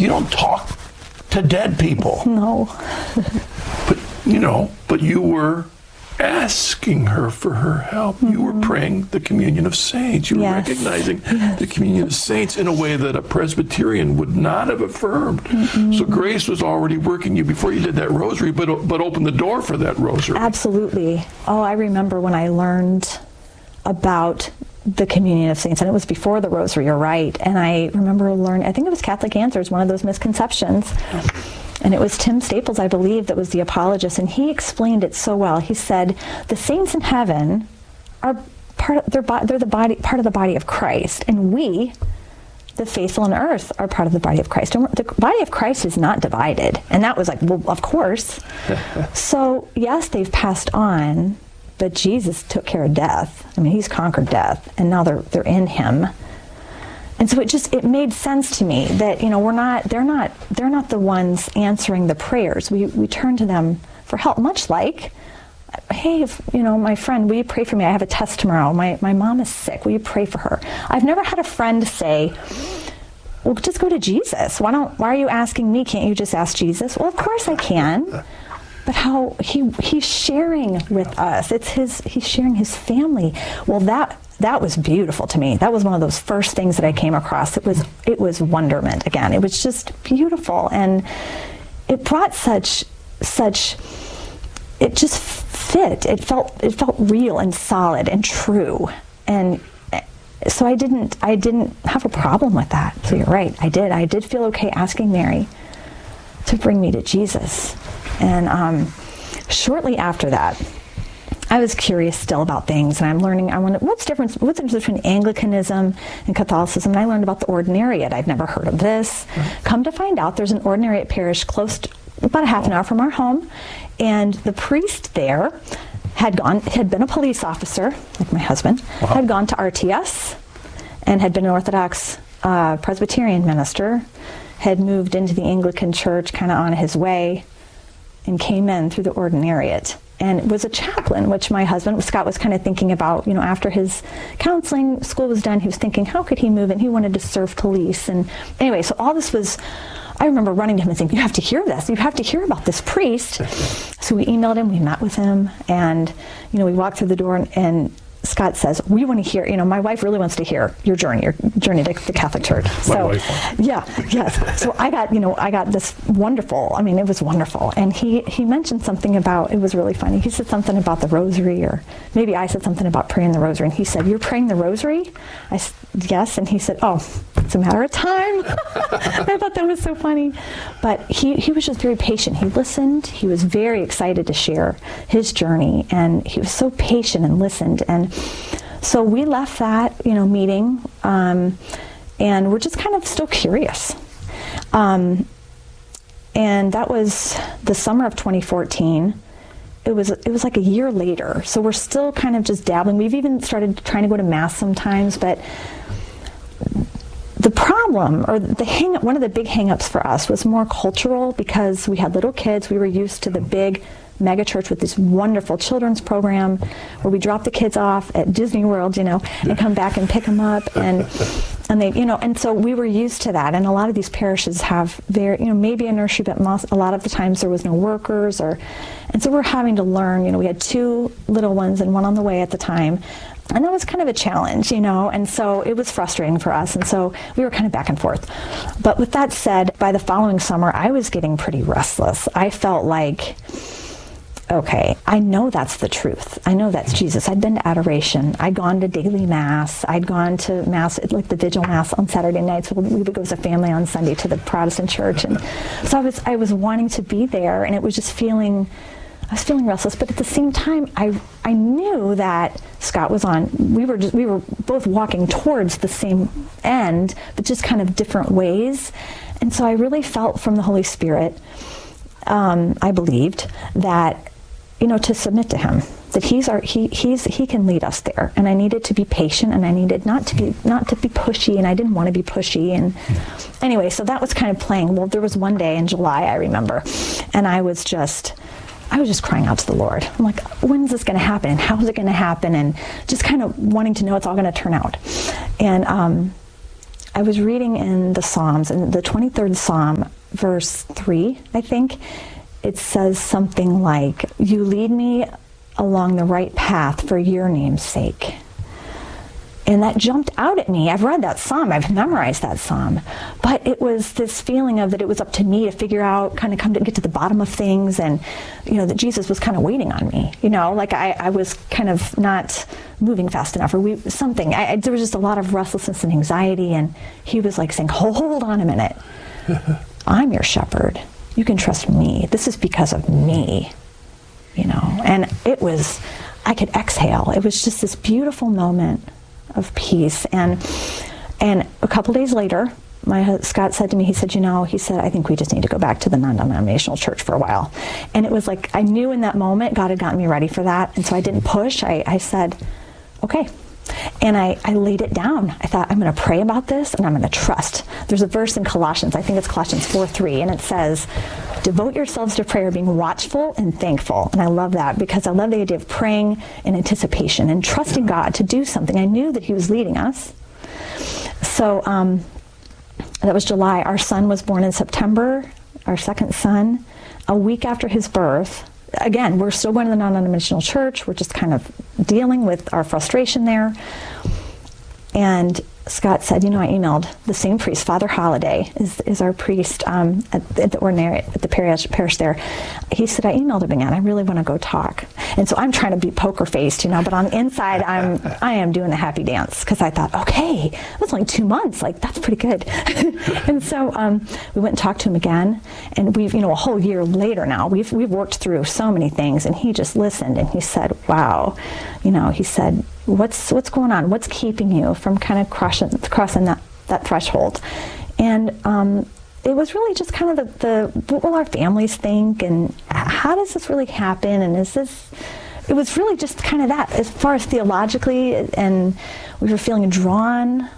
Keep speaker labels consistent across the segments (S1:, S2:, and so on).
S1: You don't talk to dead people.
S2: No.
S1: But you were asking her for her help. Mm-hmm. You were praying the communion of saints. You were recognizing the communion of saints in a way that a Presbyterian would not have affirmed. Mm-hmm. So grace was already working you before you did that rosary, but opened the door for that rosary.
S2: Absolutely. Oh, I remember when I learned about the communion of saints, and it was before the rosary, you're right. And I remember learning, I think it was Catholic Answers, one of those misconceptions. And it was Tim Staples, I believe, that was the apologist, and he explained it so well. He said, the saints in heaven are part of the body of Christ, and we, the faithful on earth, are part of the body of Christ. And the body of Christ is not divided. And that was like, well, of course. So, yes, they've passed on, but Jesus took care of death. I mean, he's conquered death, and now they're in him. And so it made sense to me that, they're not the ones answering the prayers. We turn to them for help, much like, hey, my friend, will you pray for me? I have a test tomorrow. My mom is sick. Will you pray for her? I've never had a friend say, well, just go to Jesus. Why are you asking me? Can't you just ask Jesus? Well, of course I can. But how he's sharing with us. He's sharing his family. Well, that was beautiful to me. That was one of those first things that I came across. It was wonderment again. It was just beautiful, and it brought such. It just fit. It felt real and solid and true, and so I didn't have a problem with that. So you're right. I did feel okay asking Mary to bring me to Jesus, and shortly after that, I was curious still about things, and I'm learning. What's the difference between Anglicanism and Catholicism? And I learned about the ordinariate. I'd never heard of this. Mm-hmm. Come to find out, there's an ordinariate parish close to about a half an hour from our home, and the priest there had been a police officer, like my husband, had gone to RTS, and had been an Orthodox Presbyterian minister, had moved into the Anglican Church kind of on his way, and came in through the ordinariate. And was a chaplain, which my husband, Scott, was kind of thinking about, after his counseling, school was done, he was thinking, how could he move in? He wanted to serve police. And anyway, so all this was, I remember running to him and saying, you have to hear this. You have to hear about this priest. So we emailed him, we met with him, and, we walked through the door, and Scott says, we want to hear, my wife really wants to hear your journey to the Catholic Church. So, yes. So I got this wonderful, it was wonderful. And he mentioned something about, it was really funny. He said something about the rosary, or maybe I said something about praying the rosary. And he said, you're praying the rosary? I said, yes. And he said, oh, it's a matter of time. I thought that was so funny. But he was just very patient. He listened. He was very excited to share his journey. And he was so patient and listened. And so we left that, meeting, and we're just kind of still curious. And that was the summer of 2014. It was like a year later. So we're still kind of just dabbling. We've even started trying to go to Mass sometimes, but the problem, or one of the big hang-ups for us was more cultural, because we had little kids. We were used to the big mega church with this wonderful children's program where we drop the kids off at Disney World, and come back and pick them up, and they, and so we were used to that. And a lot of these parishes have maybe a nursery, but a lot of the times there was no workers, and so we're having to learn. We had 2 little ones and one on the way at the time. And that was kind of a challenge, and so it was frustrating for us, and so we were kind of back and forth. But with that said, by the following summer, I was getting pretty restless. I felt like, okay, I know that's the truth. I know that's Jesus. I'd been to adoration. I'd gone to daily Mass. I'd gone to Mass, like the Vigil Mass on Saturday nights. We would go as a family on Sunday to the Protestant church. And so I was wanting to be there, and it was just I was feeling restless, but at the same time, I knew that Scott was on. We were both walking towards the same end, but just kind of different ways. And so I really felt from the Holy Spirit, I believed that, to submit to him, that he can lead us there. And I needed to be patient, and I needed not to be pushy, and I didn't want to be pushy. And anyway, so that was kind of playing. Well, there was one day in July, I remember, and I was just crying out to the Lord. I'm like, when is this going to happen? And how is it going to happen? And just kind of wanting to know it's all going to turn out. And I was reading in the Psalms, in the 23rd Psalm, verse 3, I think, it says something like, "You lead me along the right path for your name's sake." And that jumped out at me. I've read that psalm, I've memorized that psalm, but it was this feeling of that it was up to me to figure out, kind of get to the bottom of things, and that Jesus was kind of waiting on me. Like I was kind of not moving fast enough, or there was just a lot of restlessness and anxiety, and he was like saying, hold on a minute. I'm your shepherd. You can trust me. This is because of me. And it was, I could exhale. It was just this beautiful moment of peace. And a couple days later, Scott said to me, he said, I think we just need to go back to the non-denominational church for a while. And it was like, I knew in that moment God had gotten me ready for that. And so I didn't push. I said, okay. And I laid it down. I thought, I'm going to pray about this, and I'm going to trust. There's a verse in Colossians, I think it's Colossians 4:3, and it says, devote yourselves to prayer, being watchful and thankful. And I love that, because I love the idea of praying in anticipation and trusting God to do something. I knew that he was leading us. So that was July. Our son was born in September, our second son. A week after his birth, again, we're still going to the non-denominational church. We're just kind of dealing with our frustration there. And Scott said, I emailed the same priest, Father Holiday, is our priest at the ordinary, at the parish there. He said, I emailed him again. I really want to go talk. And so I'm trying to be poker faced, but on the inside, I am doing the happy dance, because I thought, okay, it was only 2 months. Like, that's pretty good. And so we went and talked to him again. And we've, a whole year later now, we've worked through so many things. And he just listened, and he said, wow, he said, what's going on? What's keeping you from kind of crossing that threshold? And it was really just kind of the what will our families think, and how does this really happen, and it was really just kind of that, as far as theologically, and we were feeling drawn.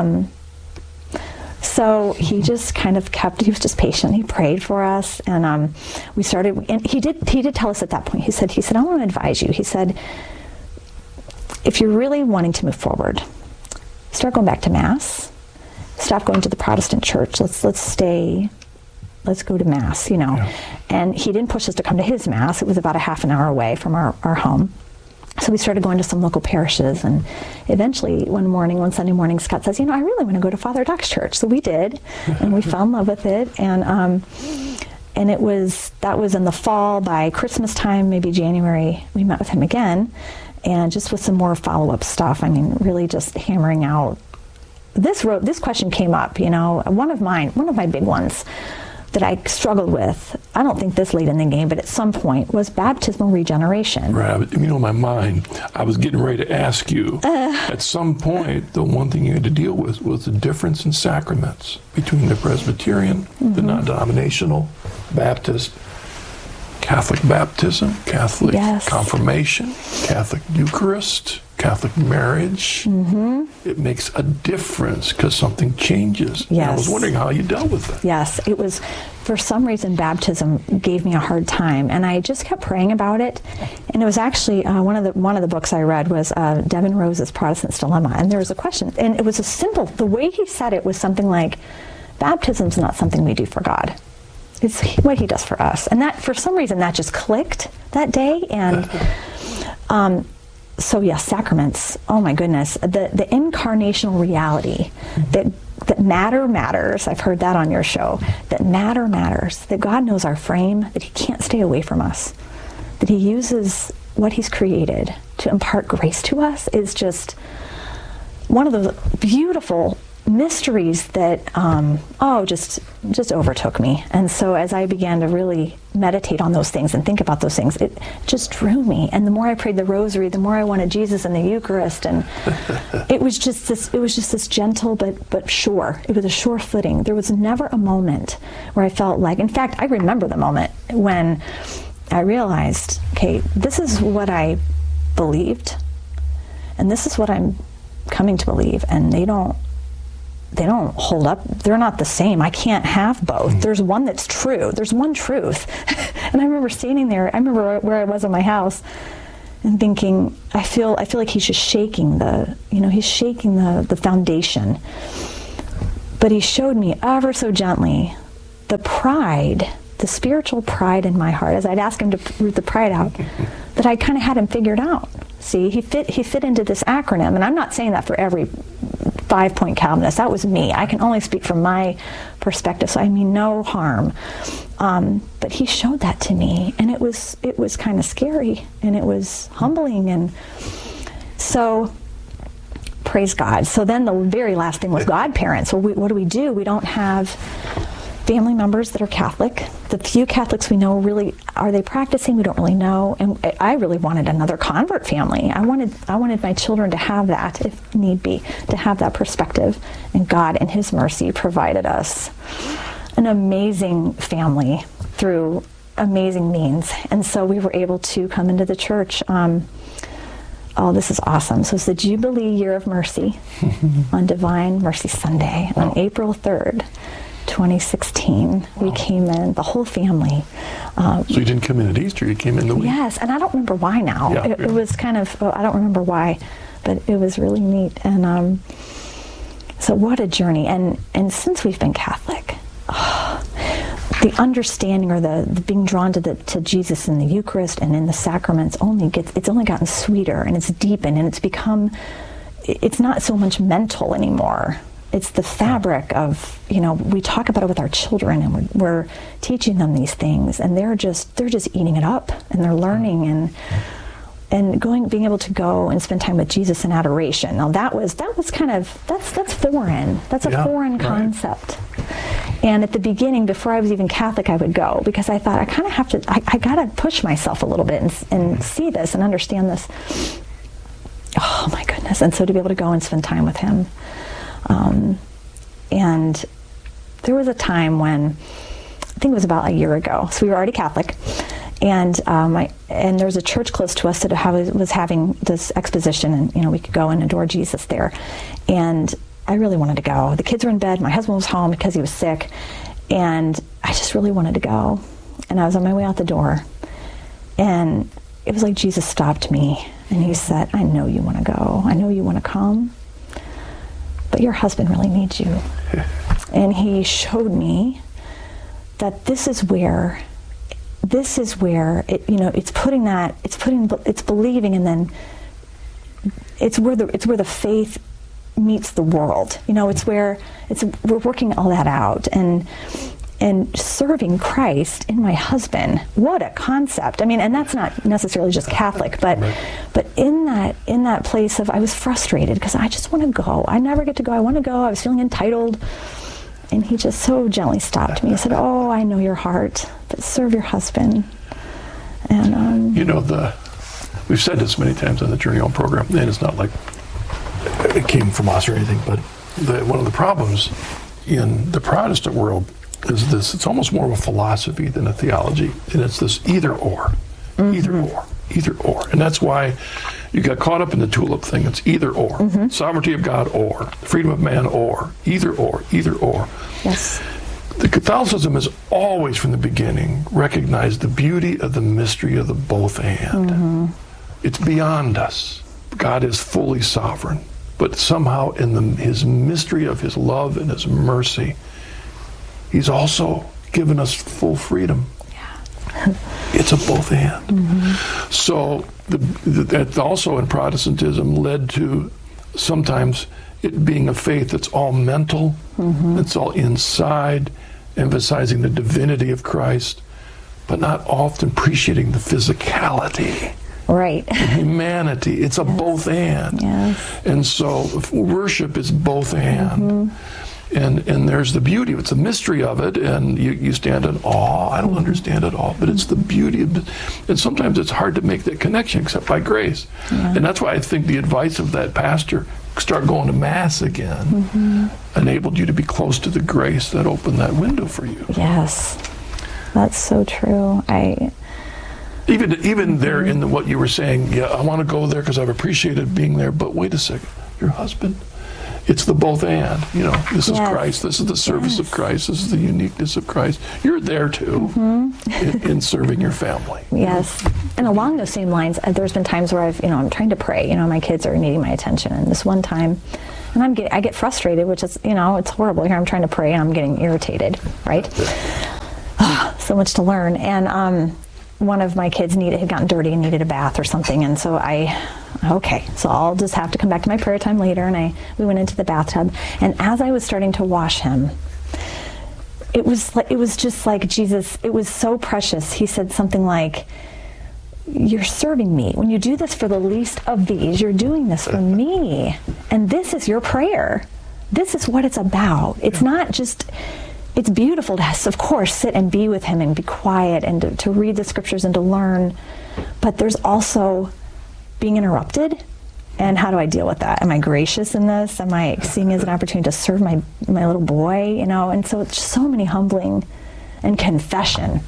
S2: So he just kind of he was just patient. He prayed for us, and we started, and he did tell us at that point, he said, I want to advise you. He said, if you're really wanting to move forward, start going back to Mass. Stop going to the Protestant church. Let's go to Mass,
S1: Yeah.
S2: And he didn't push us to come to his Mass. It was about a half an hour away from our home. So we started going to some local parishes, and eventually one Sunday morning, Scott says, I really want to go to Father Doc's church. So we did, and we fell in love with it. And that was in the fall. By Christmas time, maybe January, we met with him again. And just with some more follow-up stuff. Really just hammering out. This question came up, one of my big ones that I struggled with. I don't think this late in the game, but at some point, was baptismal regeneration.
S1: Right. In my mind, I was getting ready to ask you, at some point, the one thing you had to deal with was the difference in sacraments between the Presbyterian, the non-denominational, Baptist, Catholic baptism, Catholic confirmation, Catholic Eucharist, Catholic marriage. It makes a difference because something changes.
S2: Yes.
S1: And I was wondering how you dealt with that.
S2: Yes, it was, for some reason, baptism gave me a hard time, and I just kept praying about it. And it was actually one of the books I read was Devin Rose's Protestant's Dilemma, and there was a question, and it was the way he said it was something like, baptism's not something we do for God. It's what he does for us. And that, for some reason, that just clicked that day. And so yes, sacraments, oh my goodness, the incarnational reality that matter matters. I've heard that on your show, that matter matters, that God knows our frame, that he can't stay away from us, that he uses what he's created to impart grace to us, is just one of the beautiful mysteries that just overtook me. And so as I began to really meditate on those things and think about those things, it just drew me. And the more I prayed the rosary, the more I wanted Jesus in the Eucharist. And it was just this gentle but sure. It was a sure footing. There was never a moment where I felt like, in fact, I remember the moment when I realized, okay, this is what I believed, and this is what I'm coming to believe, and they don't hold up. They're not the same. I can't have both. There's one that's true. There's one truth. And I remember standing there. I remember where I was in my house and thinking, I feel like he's just shaking the foundation. But he showed me ever so gently the pride, the spiritual pride in my heart, as I'd ask him to root the pride out, that I kind of had him figured out. See, he fit into this acronym, and I'm not saying that for every 5-point Calvinist. That was me. I can only speak from my perspective, so I mean no harm. But he showed that to me, and it was kind of scary, and it was humbling, and so praise God. So then the very last thing was godparents. Well, what do? We don't have family members that are Catholic. The few Catholics we know, really, are they practicing? We don't really know. And I really wanted another convert family. I wanted my children to have that, if need be, to have that perspective. And God, in His mercy, provided us an amazing family through amazing means. And so we were able to come into the church. Oh, this is awesome. So it's the Jubilee Year of Mercy on Divine Mercy Sunday on April 3rd. 2016, we came in, the whole family.
S1: So you didn't come in at Easter, you came in the week.
S2: Yes, and I don't remember why now.
S1: Yeah,
S2: it was kind of, I don't remember why, but it was really neat. And so what a journey. And since we've been Catholic, the understanding, or the being drawn to Jesus in the Eucharist and in the sacraments it's only gotten sweeter, and it's deepened, and it's not so much mental anymore. It's the fabric of, we talk about it with our children, and we're teaching them these things, and they're just eating it up, and they're learning, and being able to go and spend time with Jesus in adoration. Now that was kind of, that's foreign. That's a foreign concept. And at the beginning, before I was even Catholic, I would go, because I thought I kind of have to, I got to push myself a little bit and see this and understand this. Oh my goodness. And so to be able to go and spend time with him. And there was a time when, I think it was about a year ago, so we were already Catholic, and there was a church close to us that was having this exposition, and we could go and adore Jesus there. And I really wanted to go. The kids were in bed, my husband was home because he was sick, and I just really wanted to go. And I was on my way out the door, and it was like Jesus stopped me, and he said, I know you want to go. I know you want to come, but your husband really needs you. And he showed me that this is where it, it's believing, and then it's where the faith meets the world. We're working all that out, and serving Christ in my husband. What a concept. And that's not necessarily just Catholic, but in that place of, I was frustrated because I just want to go. I never get to go. I want to go. I was feeling entitled. And he just so gently stopped me. He said, oh, I know your heart, but serve your husband. And
S1: we've said this many times on the Journey Home program, and it's not like it came from us or anything, but one of the problems in the Protestant world is this. It's almost more of a philosophy than a theology, and it's this either or, either or. And that's why you got caught up in the tulip thing. It's either or. Sovereignty of God or. Freedom of man or. Either or.
S2: Yes.
S1: The Catholicism has always, from the beginning, recognized the beauty of the mystery of the both and. It's beyond us. God is fully sovereign, but somehow in his mystery of his love and his mercy, he's also given us full freedom. Yeah. It's a both and. So that also in Protestantism led to sometimes it being a faith that's all mental, it's all inside, emphasizing the divinity of Christ, but not often appreciating the physicality.
S2: Right.
S1: The humanity. It's a both and.
S2: Yes.
S1: And so worship is both and. And there's the beauty. It's the mystery of it, and you stand in awe. I don't understand it all, but it's the beauty of it. And sometimes it's hard to make that connection except by grace. Yeah. And that's why I think the advice of that pastor, start going to Mass again, enabled you to be close to the grace that opened that window for you.
S2: Yes, that's so true.
S1: Even there in what you were saying, I want to go there because I've appreciated being there, but wait a second, your husband, it's the both and, this is Christ, this is the service of Christ, this is the uniqueness of Christ. You're there too in serving your family.
S2: Yes, and along those same lines, there's been times where I'm trying to pray, my kids are needing my attention, and this one time, And I get frustrated, which is, it's horrible. Here I'm trying to pray and I'm getting irritated, right? So much to learn. And one of my kids had gotten dirty and needed a bath or something. And so so I'll just have to come back to my prayer time later. And we went into the bathtub. And as I was starting to wash him, it was just like Jesus, it was so precious. He said something like, "You're serving me. When you do this for the least of these, you're doing this for me. And this is your prayer. This is what it's about." It's not just, it's beautiful to, of course, sit and be with him and be quiet and to read the scriptures and to learn. But there's also being interrupted. And how do I deal with that? Am I gracious in this? Am I seeing it as an opportunity to serve my little boy? And so it's so many humbling, and confession.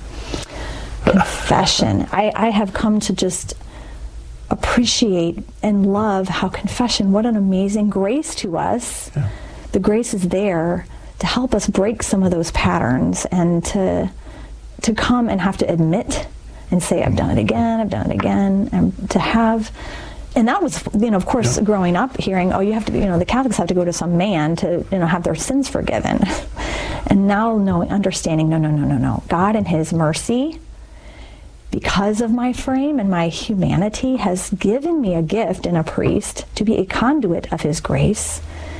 S2: I have come to just appreciate and love how confession, what an amazing grace to us. Yeah. The grace is there to help us break some of those patterns and to come and have to admit and say, I've done it again, and to have. And that was, of course, growing up hearing, you have to, the Catholics have to go to some man to, have their sins forgiven. And now understanding, no. God in his mercy, because of my frame and my humanity, has given me a gift in a priest to be a conduit of his grace.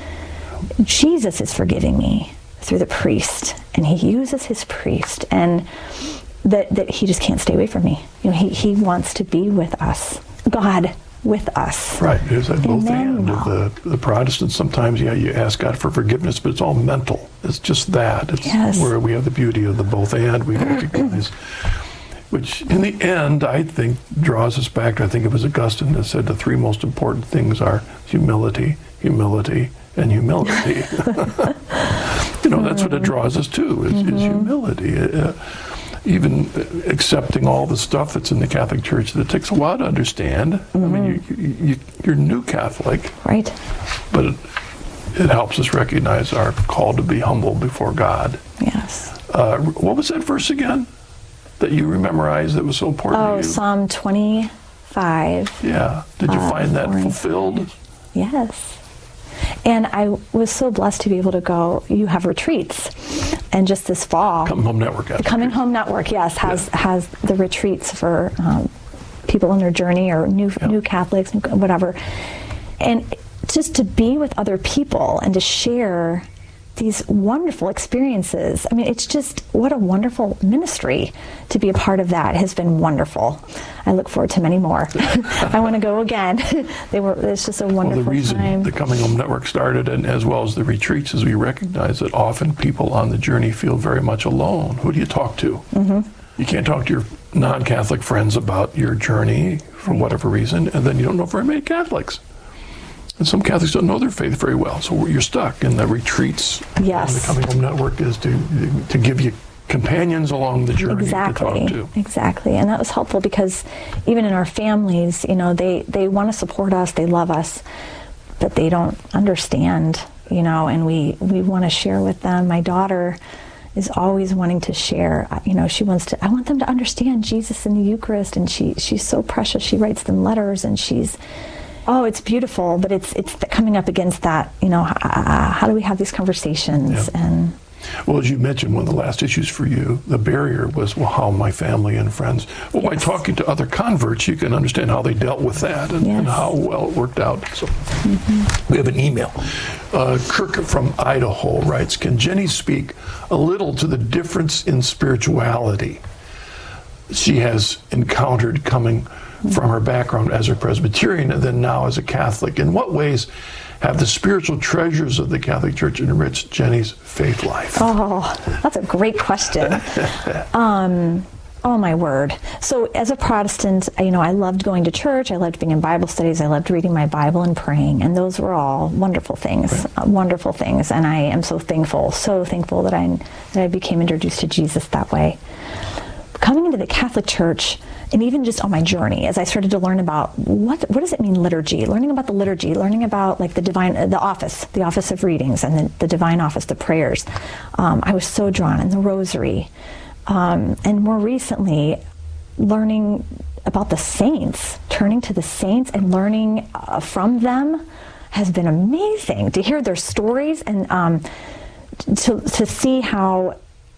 S2: Jesus is forgiving me through the priest, and he uses his priest, and that he just can't stay away from me. He wants to be with us. God with us.
S1: Right. There's that both end of the Protestants. Sometimes, you ask God for forgiveness, but it's all mental. It's just that. It's where we have the beauty of the both and. We recognize, which in the end, I think, draws us back to, I think it was Augustine that said the three most important things are humility, humility, and humility. That's what it draws us to, is humility. Even accepting all the stuff that's in the Catholic Church that takes a while to understand. I mean, you're new Catholic.
S2: Right.
S1: But it helps us recognize our call to be humble before God.
S2: Yes.
S1: What was that verse again that you memorized that was so important to you?
S2: Psalm 25.
S1: Yeah. Did you find that fulfilled?
S2: Yes. And I was so blessed to be able to go. You have retreats, and just this fall,
S1: Coming Home Network.
S2: The Coming Home Network, yes, has the retreats for people on their journey, or new Catholics, whatever. And just to be with other people and to share these wonderful experiences. I mean, it's just, what a wonderful ministry to be a part of. That has been wonderful. I look forward to many more. I want to go again. It's just a wonderful
S1: the reason
S2: time.
S1: the Coming Home Network started, and as well as the retreats, is we recognize that often people on the journey feel very much alone. Who do you talk to? Mm-hmm. You can't talk to your non-Catholic friends about your journey for whatever reason, and then you don't know very many Catholics. And some Catholics don't know their faith very well, so you're stuck. And the retreats,
S2: yes,
S1: and the Coming Home Network is to give you companions along the journey to talk to.
S2: Exactly. And that was helpful, because even in our families, they want to support us, they love us, but they don't understand, and we want to share with them. My daughter is always wanting to share. I want them to understand Jesus in the Eucharist, and she's so precious. She writes them letters, and it's beautiful, but it's coming up against that, how do we have these conversations?
S1: Yeah.
S2: And
S1: well, as you mentioned, one of the last issues for you, the barrier was, how my family and friends. Well, by talking to other converts, you can understand how they dealt with that and how well it worked out. So we have an email. Kirk from Idaho writes, can Jenny speak a little to the difference in spirituality she has encountered coming from her background as a Presbyterian and then now as a Catholic? In what ways have the spiritual treasures of the Catholic Church enriched Jenny's faith life?
S2: Oh, that's a great question. Oh, my word. So as a Protestant, I loved going to church. I loved being in Bible studies. I loved reading my Bible and praying. And those were all wonderful things, wonderful things. And I am so thankful that I became introduced to Jesus that way. Coming into the Catholic Church, and even just on my journey, as I started to learn about what does it mean, liturgy, learning about the liturgy, learning about like the office of readings, and the divine office, the prayers, I was so drawn, in the rosary, and more recently, learning about the saints, turning to the saints and learning from them, has been amazing to hear their stories and to see how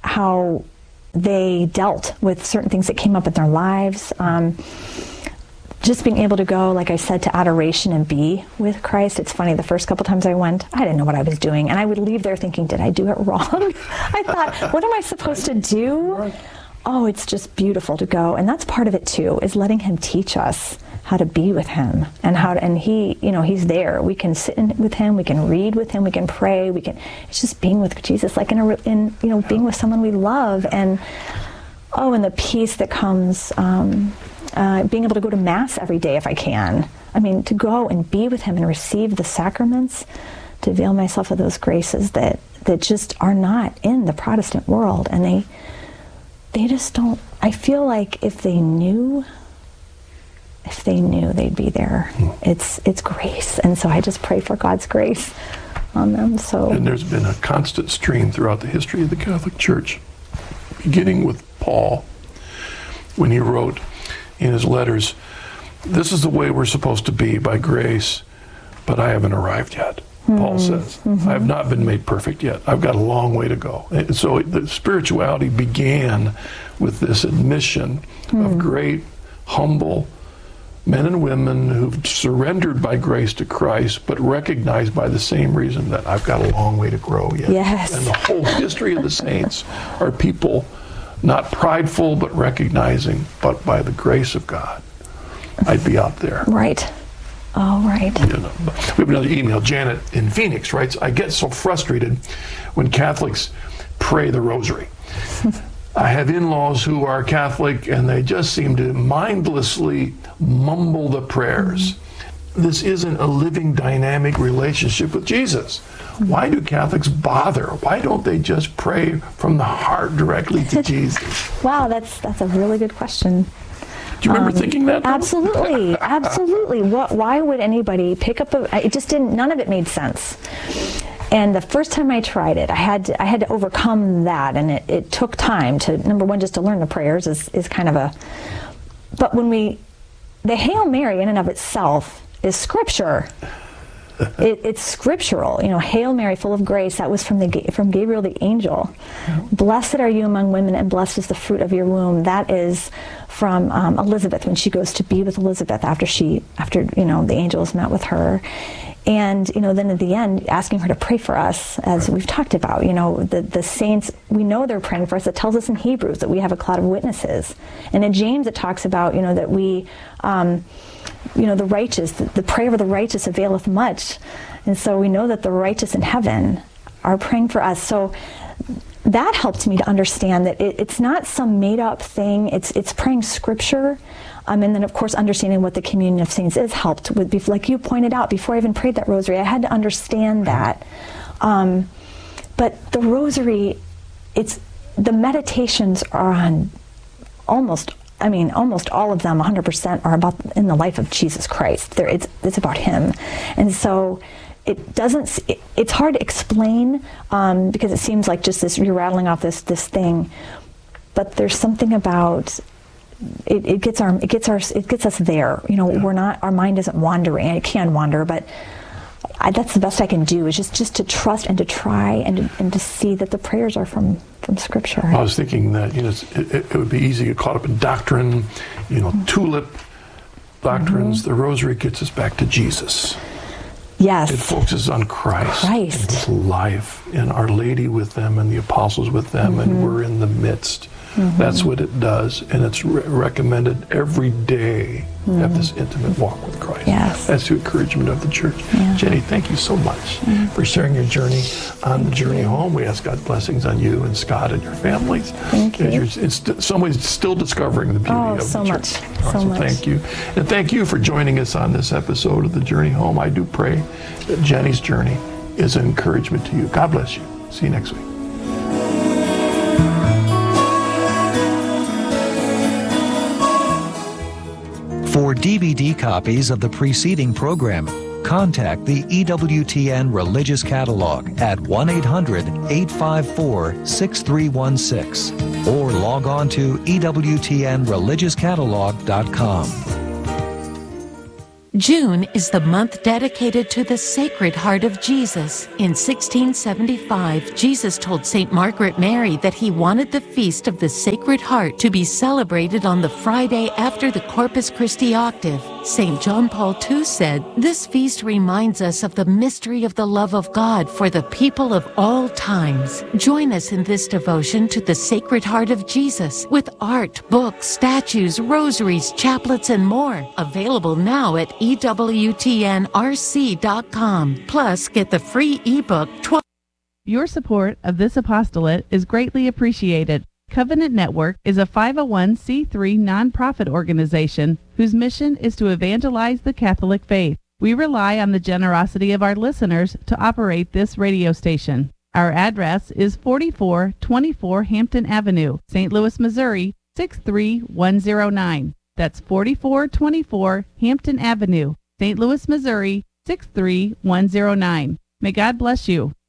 S2: they dealt with certain things that came up in their lives. Just being able to go, like I said, to adoration and be with Christ. It's funny, the first couple times I went, I didn't know what I was doing. And I would leave there thinking, did I do it wrong? I thought, what am I supposed to do? Right. Oh, it's just beautiful to go. And that's part of it too, is letting him teach us how to be with him and he, he's there. We can sit with him, we can read with him, we can pray, it's just being with Jesus, like being with someone we love. And the peace that comes, being able to go to Mass every day if I can. I mean, to go and be with him and receive the sacraments, to avail myself of those graces that just are not in the Protestant world. And they just don't, I feel like if they knew, they'd be there. It's grace. And so I just pray for God's grace on them.
S1: And there's been a constant stream throughout the history of the Catholic Church, beginning with Paul, when he wrote in his letters, this is the way we're supposed to be by grace, but I haven't arrived yet. Paul says, I have not been made perfect yet. I've got a long way to go. And so the spirituality began with this admission of great, humble men and women who've surrendered by grace to Christ, but recognized by the same reason that I've got a long way to grow yet.
S2: Yes.
S1: And the whole history of the saints are people not prideful, but recognizing, but by the grace of God, I'd be out there.
S2: Right. Oh, right.
S1: We have another email. Janet in Phoenix writes, I get so frustrated when Catholics pray the rosary. I have in-laws who are Catholic, and they just seem to mindlessly mumble the prayers. This isn't a living, dynamic relationship with Jesus. Why do Catholics bother? Why don't they just pray from the heart directly to Jesus?
S2: Wow, that's a really good question.
S1: Do you remember thinking that?
S2: Absolutely, absolutely. Why would anybody pick up it just didn't, none of it made sense. And the first time I tried it, I had to overcome that, and it took time to, number one, just to learn the prayers is kind of but the Hail Mary in and of itself is scripture. It's scriptural, Hail Mary, full of grace. That was from Gabriel the angel. Blessed are you among women, and blessed is the fruit of your womb. That is from Elizabeth, when she goes to be with Elizabeth after the angels met with her. And, then at the end, asking her to pray for us, as we've talked about, the saints, we know they're praying for us. It tells us in Hebrews that we have a cloud of witnesses. And in James, it talks about, that we, the righteous, the prayer of the righteous availeth much. And so we know that the righteous in heaven are praying for us. So that helped me to understand that it's not some made-up thing. It's praying scripture. And then, of course, understanding what the communion of saints is helped with, like you pointed out, before I even prayed that rosary, I had to understand that. But the rosary, the meditations are on almost all of them, 100%, are about in the life of Jesus Christ. It's about him. And so it's hard to explain because it seems like just this, you're rattling off this thing, but there's something about it gets us there. We're not, our mind isn't wandering. It can wander, but that's the best I can do, is just to trust and to try and to see that the prayers are from Scripture.
S1: I was thinking that it would be easy to get caught up in doctrine, tulip doctrines. The rosary gets us back to Jesus.
S2: Yes.
S1: It focuses on Christ. And his life, and Our Lady with them, and the apostles with them, and we're in the midst. That's what it does, and it's recommended every day. Have this intimate walk with Christ.
S2: Yes.
S1: That's the encouragement of the Church. Yeah. Jenny, thank you so much for sharing your journey on the journey home. We ask God's blessings on you and Scott and your families.
S2: Thank you.
S1: You're in some ways still discovering the beauty of the Church.
S2: So much.
S1: Thank you. And thank you for joining us on this episode of The Journey Home. I do pray that Jenny's journey is an encouragement to you. God bless you. See you next week.
S3: For DVD copies of the preceding program, contact the EWTN Religious Catalog at 1-800-854-6316 or log on to EWTNReligiousCatalog.com.
S4: June is the month dedicated to the Sacred Heart of Jesus. In 1675, Jesus told St. Margaret Mary that he wanted the Feast of the Sacred Heart to be celebrated on the Friday after the Corpus Christi octave. St. John Paul II said, "This feast reminds us of the mystery of the love of God for the people of all times." Join us in this devotion to the Sacred Heart of Jesus with art, books, statues, rosaries, chaplets, and more. Available now at EWTNRC.com. Plus, get the free ebook 12.
S5: Your support of this apostolate is greatly appreciated. Covenant Network is a 501c3 nonprofit organization whose mission is to evangelize the Catholic faith. We rely on the generosity of our listeners to operate this radio station. Our address is 4424 Hampton Avenue, St. Louis, Missouri, 63109. That's 4424 Hampton Avenue, St. Louis, Missouri, 63109. May God bless you.